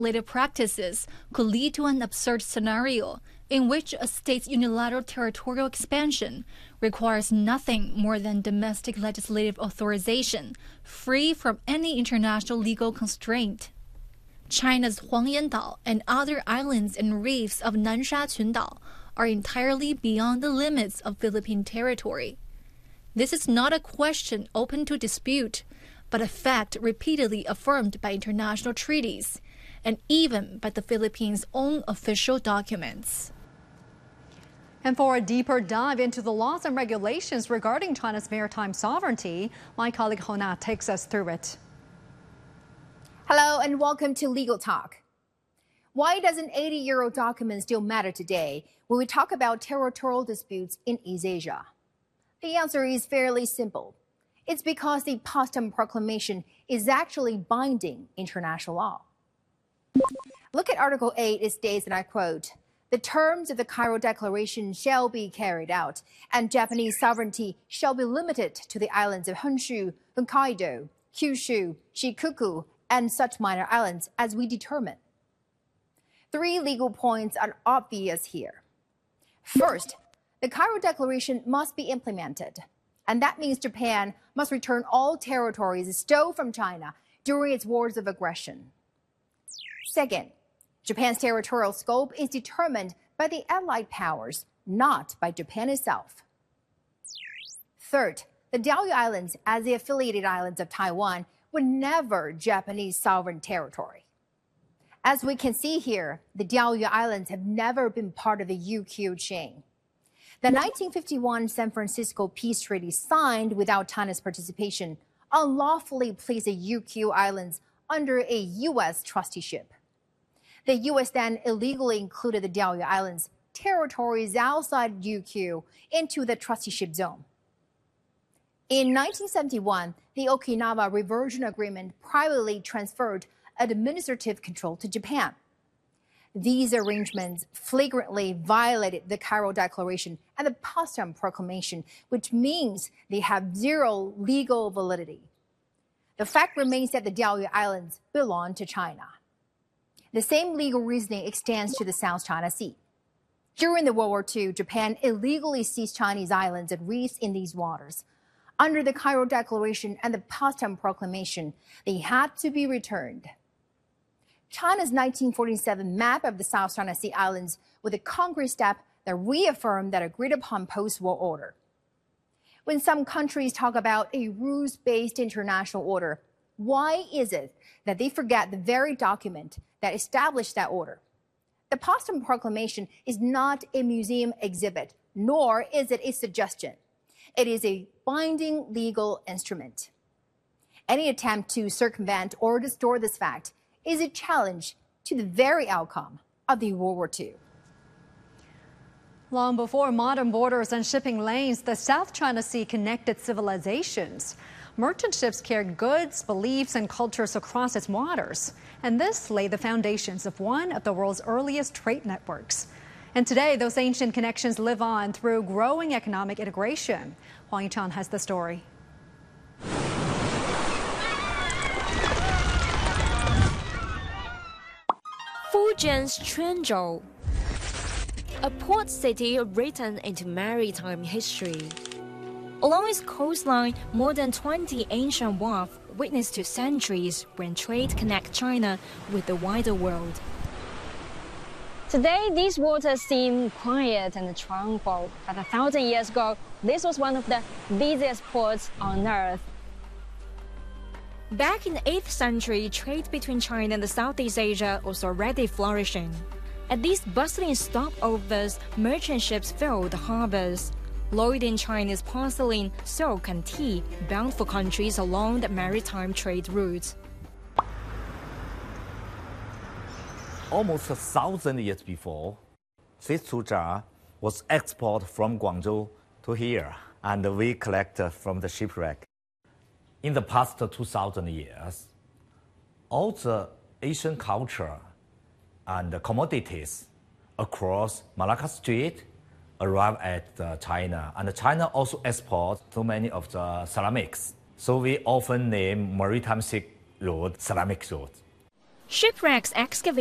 legislative practices could lead to an absurd scenario in which a state's unilateral territorial expansion requires nothing more than domestic legislative authorization, free from any international legal constraint. China's Huangyan-dao and other islands and reefs of Nansha Qundao are entirely beyond the limits of Philippine territory. This is not a question open to dispute, but a fact repeatedly affirmed by international treaties and even by the Philippines' own official documents. And for a deeper dive into the laws and regulations regarding China's maritime sovereignty, my colleague Hona takes us through it. Hello and welcome to Legal Talk. Why does an 80-year-old document still matter today when we talk about territorial disputes in East Asia? The answer is fairly simple. It's because the Potsdam Proclamation is actually binding international law. Look at Article 8. It states, and I quote, "The terms of the Cairo Declaration shall be carried out, and Japanese sovereignty shall be limited to the islands of Honshu, Hokkaido, Kyushu, Shikoku, and such minor islands as we determine." Three legal points are obvious here. First, the Cairo Declaration must be implemented, and that means Japan must return all territories stole from China during its wars of aggression. Second, Japan's territorial scope is determined by the Allied powers, not by Japan itself. Third, the Diaoyu Islands, as the affiliated islands of Taiwan, were never Japanese sovereign territory. As we can see here, the Diaoyu Islands have never been part of the UQ chain. The 1951 San Francisco Peace Treaty, signed without China's participation, unlawfully placed the UQ Islands under a U.S. trusteeship. The U.S. then illegally included the Diaoyu Islands, territories outside UQ, into the trusteeship zone. In 1971, the Okinawa Reversion Agreement privately transferred administrative control to Japan. These arrangements flagrantly violated the Cairo Declaration and the Potsdam Proclamation, which means they have zero legal validity. The fact remains that the Diaoyu Islands belong to China. The same legal reasoning extends to the South China Sea. During the World War II, Japan illegally seized Chinese islands and reefs in these waters. Under the Cairo Declaration and the Potsdam Proclamation, they had to be returned. China's 1947 map of the South China Sea Islands was a concrete step that reaffirmed that agreed-upon post-war order. When some countries talk about a rules-based international order, why is it that they forget the very document that established that order? The Potsdam Proclamation is not a museum exhibit, nor is it a suggestion. It is a binding legal instrument. Any attempt to circumvent or distort this fact is a challenge to the very outcome of the World War II. Long before modern borders and shipping lanes, the South China Sea connected civilizations. Merchant ships carried goods, beliefs, and cultures across its waters. And this laid the foundations of one of the world's earliest trade networks. And today, those ancient connections live on through growing economic integration. Huang Yichang has the story. Fujian's Quanzhou, a port city written into maritime history. Along its coastline, more than 20 ancient wharfs witness to centuries when trade connects China with the wider world. Today, these waters seem quiet and tranquil, but 1,000 years ago, this was one of the busiest ports on Earth. Back in the 8th century, trade between China and Southeast Asia was already flourishing. At these bustling stopovers, merchant ships filled the harbors, loading Chinese porcelain, silk, and tea, bound for countries along the maritime trade routes. Almost 1,000 years before, this suja was exported from Guangzhou to here, and we collect from the shipwreck. In the past 2,000 years, all the Asian culture and commodities across Malacca Strait arrive at China, and China also exports so many of the ceramics. So we often name Maritime Silk Road ceramic road. Shipwrecks excavated